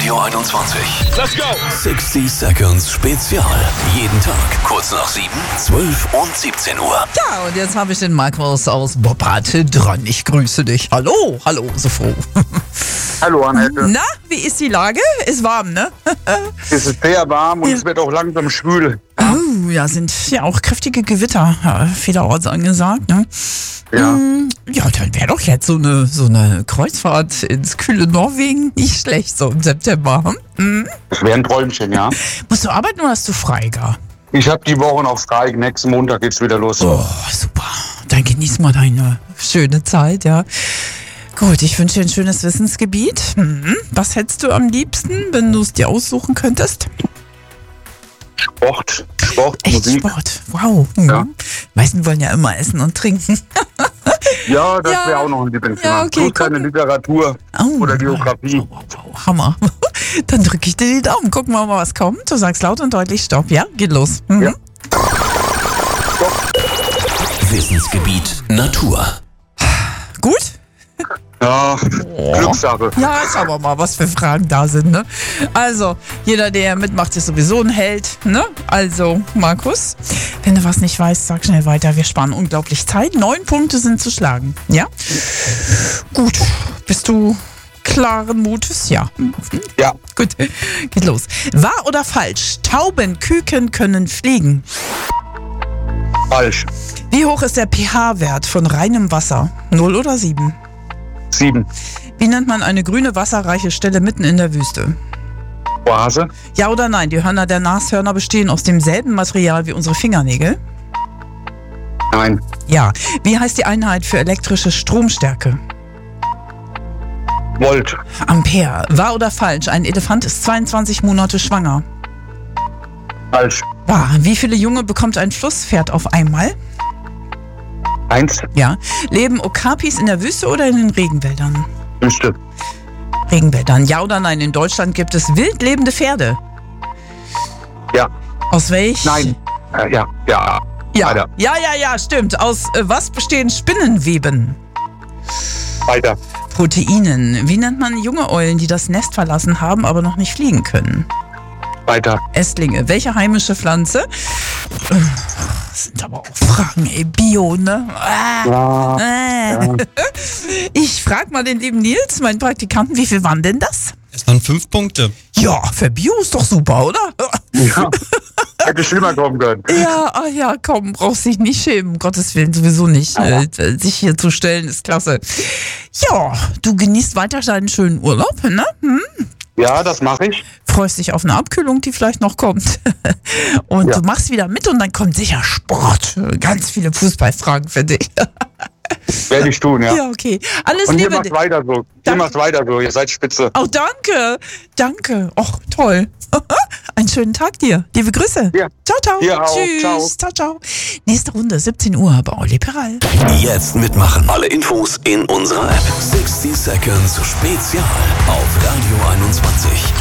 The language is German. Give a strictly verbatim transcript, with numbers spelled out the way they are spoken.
Radio einundzwanzig. Let's go! sixty Seconds Spezial. Jeden Tag kurz nach sieben, zwölf und siebzehn Uhr. Ja, und jetzt habe ich den Markus aus Boppate dran. Ich grüße dich. Hallo, hallo, so froh. Hallo Annette. Na, wie ist die Lage? Ist warm, ne? Es ist sehr warm und Ja. es wird auch langsam schwül. Oh, ja, sind ja auch kräftige Gewitter ja, vielerorts angesagt, ne? Ja. Mm, ja, dann wäre doch jetzt so eine, so eine Kreuzfahrt ins kühle Norwegen nicht schlecht, so im September. Hm? Das wäre ein Träumchen, ja. Musst du arbeiten oder hast du frei, gar? Ich habe die Woche noch frei. Nächsten Montag geht's wieder los. Oh, super. Dann genieß mal deine schöne Zeit, ja. Gut, ich wünsche dir ein schönes Wissensgebiet. Hm. Was hättest du am liebsten, wenn du es dir aussuchen könntest? Sport, Sport, Echt Musik. Sport. Wow. Mhm. Ja. Meisten wollen ja immer essen und trinken. Ja, das Ja. wäre auch noch ein Lieblingsthema. Ja, okay, Plus keine guck. Literatur Oh, oder ja. Geografie. Wow, wow, wow, Hammer. Dann drücke ich dir die Daumen. Gucken wir mal, was kommt. Du sagst laut und deutlich Stopp. Ja, geht los. Mhm. Ja. Wissensgebiet Natur. Gut? Ja, Glückssache. Ja, schauen wir mal, was für Fragen da sind, ne? Also, jeder, der mitmacht, ist sowieso ein Held, ne? Also, Markus, wenn du was nicht weißt, sag schnell weiter. Wir sparen unglaublich Zeit. Neun Punkte sind zu schlagen, ja? Gut. Bist du klaren Mutes? Ja. Mhm. Ja, Gut, geht los. Wahr oder falsch? Tauben, Küken können fliegen. falsch. Wie hoch ist der pH-Wert von reinem Wasser? Null oder sieben? Sieben. Wie nennt man eine grüne, wasserreiche Stelle mitten in der Wüste? Oase. Ja oder nein? Die Hörner der Nashörner bestehen aus demselben Material wie unsere Fingernägel? Nein. Ja. Wie heißt die Einheit für elektrische Stromstärke? Volt. Ampere. Wahr oder falsch? Ein Elefant ist zweiundzwanzig Monate schwanger. Falsch. Wahr. Wie viele Junge bekommt ein Flusspferd auf einmal? Eins. Ja. Leben Okapis in der Wüste oder in den Regenwäldern? Wüste. Regenwäldern. Ja oder nein? In Deutschland gibt es wild lebende Pferde. Ja. Aus welch? Nein. Äh, ja. Ja. Ja. Weiter. ja, ja, ja, stimmt. Aus äh, was bestehen Spinnenweben? Weiter. Proteinen. Wie nennt man junge Eulen, die das Nest verlassen haben, aber noch nicht fliegen können? Weiter. Esslinge. Welche heimische Pflanze? Das sind aber auch Fragen, ey. Bio, ne? Ah, Ja. äh. Ja. Ich frag mal den lieben Nils, meinen Praktikanten, wie viel waren denn das? Es waren fünf Punkte. Ja, für Bio ist doch super, oder? Ja. Hätte schlimmer kommen können. Ja, ah ja, komm, brauchst dich nicht schämen, um Gottes Willen, sowieso nicht. Äh, sich hier zu stellen, ist klasse. Ja, du genießt weiter deinen schönen Urlaub, ne? Hm? Ja, das mache ich. Freust dich auf eine Abkühlung, die vielleicht noch kommt. Und Ja. du machst wieder mit und dann kommt sicher Sport. Ganz viele Fußballfragen für dich. Werde ich tun, ja. Ja, okay. Alles Und ihr Liebe. macht weiter so. Ihr Danke. macht weiter so. Ihr seid spitze. Oh, danke. Danke. Och, toll. Einen schönen Tag dir. Liebe Grüße. Ja. Ciao, ciao. Dir auch. Tschüss. Ciao. Ciao, ciao. Nächste Runde, siebzehn Uhr bei Olli Peral. Jetzt mitmachen. Alle Infos in unserer App. sixty Seconds Spezial auf Radio einundzwanzig.